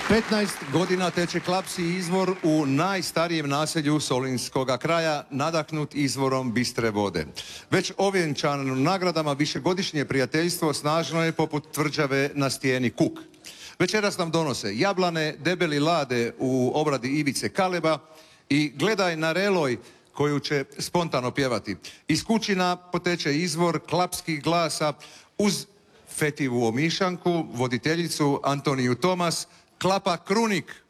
15 godina teče Klapski izvor u najstarijem naselju Solinskoga kraja, nadahnut izvorom bistre vode. Već ovjenčan nagradama višegodišnje prijateljstvo snažno je poput tvrđave na stijeni Kuk. Večeras nam donose jablane, debeli lade u obradi Ivice Kaleba i gledaj na reloj koju će spontano pjevati. Iz kućina poteče izvor klapskih glasa uz Fetivu Omišanku, voditeljicu Antoniju Tomas, Klapa Krunik.